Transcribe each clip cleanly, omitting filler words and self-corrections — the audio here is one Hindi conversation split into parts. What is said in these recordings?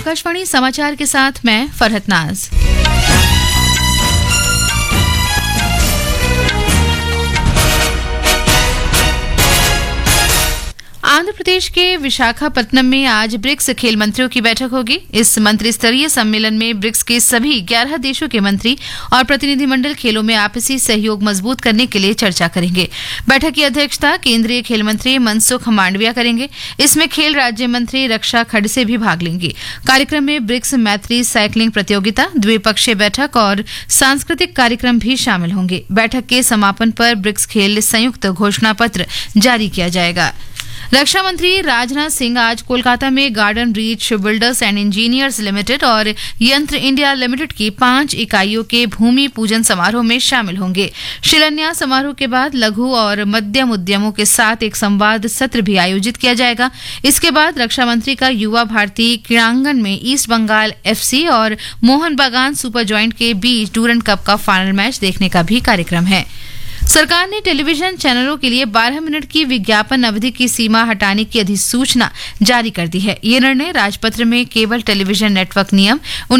आकाशवाणी समाचार के साथ मैं फरहत नाज। आंध्र प्रदेश के विशाखापत्तनम में आज ब्रिक्स खेल मंत्रियों की बैठक होगी। इस मंत्री स्तरीय सम्मेलन में ब्रिक्स के सभी 11 देशों के मंत्री और प्रतिनिधिमंडल खेलों में आपसी सहयोग मजबूत करने के लिए चर्चा करेंगे। बैठक की अध्यक्षता केंद्रीय खेल मंत्री मनसुख मांडविया करेंगे। इसमें खेल राज्य मंत्री रक्षा खडसे भी भाग लेंगे। कार्यक्रम में ब्रिक्स मैत्री साइकिलिंग प्रतियोगिता, द्विपक्षीय बैठक और सांस्कृतिक कार्यक्रम भी शामिल होंगे। बैठक के समापन पर ब्रिक्स खेल संयुक्त घोषणा पत्र जारी किया जाएगा। रक्षा मंत्री राजनाथ सिंह आज कोलकाता में garden reach builders and engineers limited और यंत्र इंडिया लिमिटेड की 5 इकाइयों के भूमि पूजन समारोह में शामिल होंगे। शिलान्यास समारोह के बाद लघु और मध्यम उद्यमों के साथ एक संवाद सत्र भी आयोजित किया जाएगा। इसके बाद रक्षा मंत्री का युवा भारती क्रीड़ांगन में ईस्ट बंगाल एफसी और मोहन बागान सुपर जॉइंट के बीच डूरंड कप का फाइनल मैच देखने का भी कार्यक्रम है। सरकार ने टेलीविजन चैनलों के लिए 12 मिनट की विज्ञापन अवधि की सीमा हटाने की अधिसूचना जारी कर दी है। ये निर्णय राजपत्र में केबल टेलीविजन नेटवर्क नियम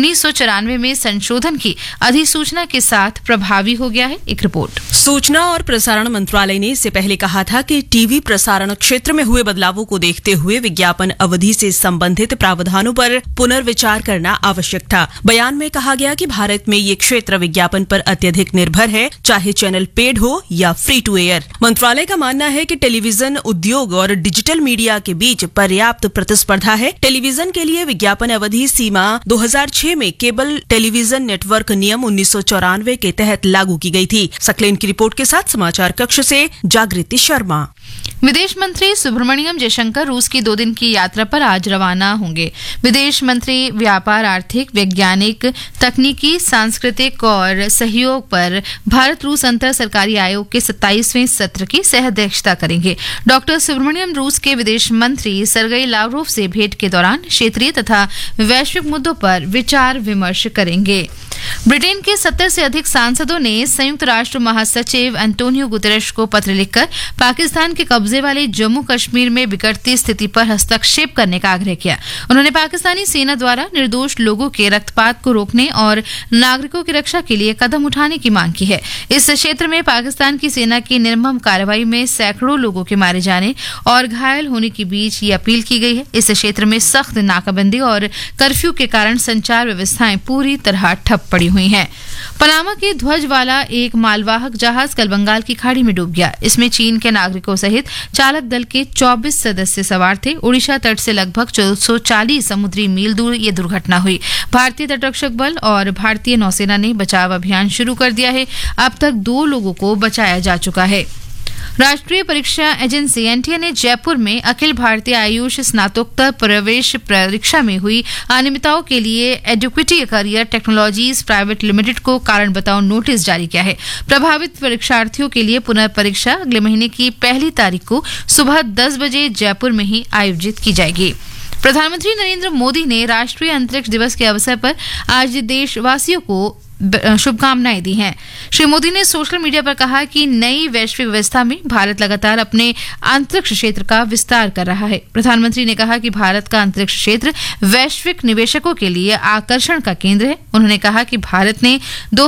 1994 में संशोधन की अधिसूचना के साथ प्रभावी हो गया है। एक रिपोर्ट। सूचना और प्रसारण मंत्रालय ने इससे पहले कहा था कि टीवी प्रसारण क्षेत्र में हुए बदलावों को देखते हुए विज्ञापन अवधि से संबंधित प्रावधानों पर पुनर्विचार करना आवश्यक था। बयान में कहा गया कि भारत में ये क्षेत्र विज्ञापन पर अत्यधिक निर्भर है, चाहे चैनल पेड हो या फ्री टू एयर। मंत्रालय का मानना है कि टेलीविजन उद्योग और डिजिटल मीडिया के बीच पर्याप्त प्रतिस्पर्धा है। टेलीविजन के लिए विज्ञापन अवधि सीमा 2006 में केबल टेलीविजन नेटवर्क नियम 1994 के तहत लागू की गई थी। सकलेन की रिपोर्ट के साथ समाचार कक्ष से जागृति शर्मा। विदेश मंत्री सुब्रमण्यम जयशंकर रूस की 2 दिन की यात्रा पर आज रवाना होंगे। विदेश मंत्री व्यापार, आर्थिक, वैज्ञानिक, तकनीकी, सांस्कृतिक और सहयोग पर भारत रूस अंतर सरकारी आयोग के 27वें सत्र की सह अध्यक्षता करेंगे। डॉक्टर सुब्रमण्यम रूस के विदेश मंत्री सर्गेई लावरोव से भेंट के दौरान क्षेत्रीय तथा वैश्विक मुद्दों पर विचार विमर्श करेंगे। ब्रिटेन के 70 से अधिक सांसदों ने संयुक्त राष्ट्र महासचिव एंटोनियो गुतेरेश को पत्र लिखकर पाकिस्तान के कब्जे वाले जम्मू कश्मीर में बिगड़ती स्थिति पर हस्तक्षेप करने का आग्रह किया। उन्होंने पाकिस्तानी सेना द्वारा निर्दोष लोगों के रक्तपात को रोकने और नागरिकों की रक्षा के लिए कदम उठाने की मांग की है। इस क्षेत्र में पाकिस्तान की सेना की निर्मम कार्रवाई में सैकड़ों लोगों के मारे जाने और घायल होने के बीच ये अपील की गई है। इस क्षेत्र में सख्त नाकाबंदी और कर्फ्यू के कारण संचार व्यवस्थाएं पूरी तरह ठप पड़ी हुई हैं। पनामा के ध्वज वाला एक मालवाहक जहाज कल बंगाल की खाड़ी में डूब गया। इसमें चीन के नागरिकों सहित चालक दल के 24 सदस्य सवार थे। ओडिशा तट से लगभग 440 समुद्री मील दूर ये दुर्घटना हुई। भारतीय तटरक्षक बल और भारतीय नौसेना ने बचाव अभियान शुरू कर दिया है। अब तक 2 लोगों को बचाया जा चुका है। राष्ट्रीय परीक्षा एजेंसी एनटीए ने जयपुर में अखिल भारतीय आयुष स्नातकोत्तर प्रवेश परीक्षा में हुई अनियमितताओं के लिए एडुक्विटी करियर टेक्नोलॉजीज प्राइवेट लिमिटेड को कारण बताओ नोटिस जारी किया है। प्रभावित परीक्षार्थियों के लिए पुनर्परीक्षा अगले महीने की 1 तारीख को सुबह 10 बजे जयपुर में ही आयोजित की जाएगी। प्रधानमंत्री नरेंद्र मोदी ने राष्ट्रीय अंतरिक्ष दिवस के अवसर पर आज देशवासियों को शुभकामनाएं दी हैं। श्री मोदी ने सोशल मीडिया पर कहा कि नई वैश्विक व्यवस्था में भारत लगातार अपने अंतरिक्ष क्षेत्र का विस्तार कर रहा है। प्रधानमंत्री ने कहा कि भारत का अंतरिक्ष क्षेत्र वैश्विक निवेशकों के लिए आकर्षण का केंद्र है। उन्होंने कहा कि भारत ने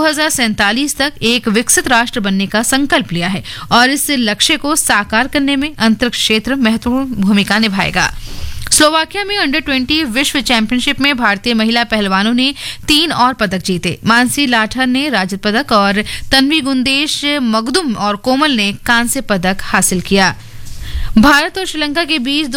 2047 तक एक विकसित राष्ट्र बनने का संकल्प लिया है और इस लक्ष्य को साकार करने में अंतरिक्ष क्षेत्र महत्वपूर्ण भूमिका निभाएगा। स्लोवाकिया में अंडर 20 विश्व चैंपियनशिप में भारतीय महिला पहलवानों ने 3 और पदक जीते। मानसी लाठर ने रजत पदक और तन्वी गुंदेश, मगदुम और कोमल ने कांस्य पदक हासिल किया। भारत और श्रीलंका के बीच